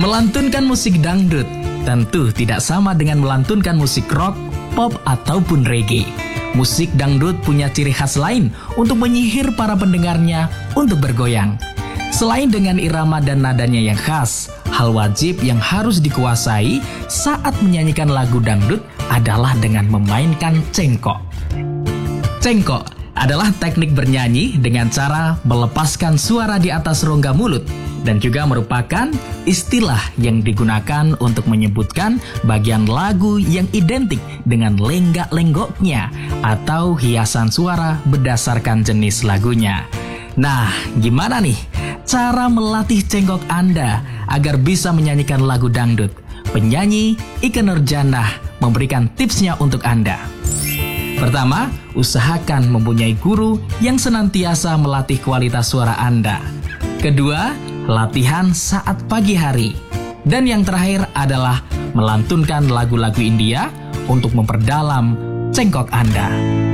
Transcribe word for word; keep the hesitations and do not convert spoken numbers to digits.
Melantunkan musik dangdut tentu tidak sama dengan melantunkan musik rock, pop, ataupun reggae. Musik dangdut punya ciri khas lain untuk menyihir para pendengarnya untuk bergoyang. Selain dengan irama dan nadanya yang khas, hal wajib yang harus dikuasai saat menyanyikan lagu dangdut adalah dengan memainkan cengkok. Cengkok adalah teknik bernyanyi dengan cara melepaskan suara di atas rongga mulut dan juga merupakan istilah yang digunakan untuk menyebutkan bagian lagu yang identik dengan lenggak-lenggoknya atau hiasan suara berdasarkan jenis lagunya. Nah, gimana nih cara melatih cengkok Anda agar bisa menyanyikan lagu dangdut? Penyanyi Ikke Nurjanah memberikan tipsnya untuk Anda. Pertama, usahakan mempunyai guru yang senantiasa melatih kualitas suara Anda. Kedua, latihan saat pagi hari. Dan yang terakhir adalah melantunkan lagu-lagu India untuk memperdalam cengkok Anda.